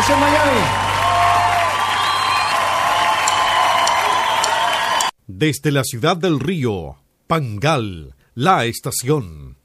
Gracias, Miami. Desde la ciudad del Río, Pangal, la estación